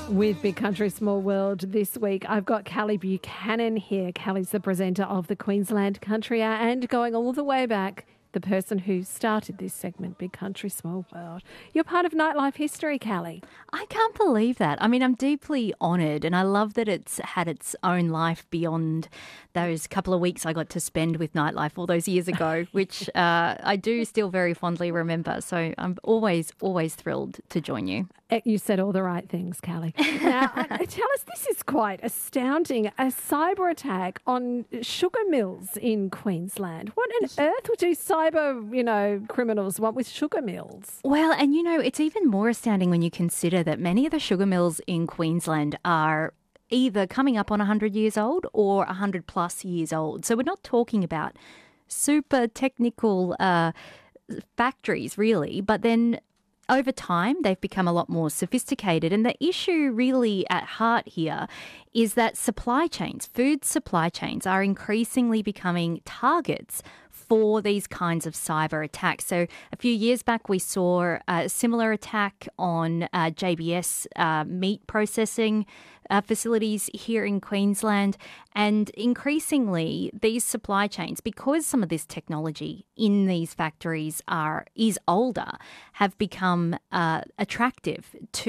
With Big Country Small World this week, I've got Callie Buchanan here. Callie's the presenter of the Queensland Country Hour and going all the way back, the person who started this segment, Big Country Small World. You're part of nightlife history, Callie. I can't believe that. I mean, I'm deeply honoured and I love that it's had its own life beyond those couple of weeks I got to spend with nightlife all those years ago, which I do still very fondly remember. So I'm always thrilled to join you. You said all the right things, Callie. Now, tell us, this is quite astounding. A cyber attack on sugar mills in Queensland. What on earth do cyber, criminals want with sugar mills? Well, and it's even more astounding when you consider that many of the sugar mills in Queensland are either coming up on 100 years old or 100 plus years old. So we're not talking about super technical factories, really, but then over time, they've become a lot more sophisticated. And the issue really at heart here is that supply chains, food supply chains, are increasingly becoming targets for these kinds of cyber attacks. So a few years back, we saw a similar attack on JBS meat processing facilities here in Queensland. And increasingly, these supply chains, because some of this technology in these factories is older, have become attractive to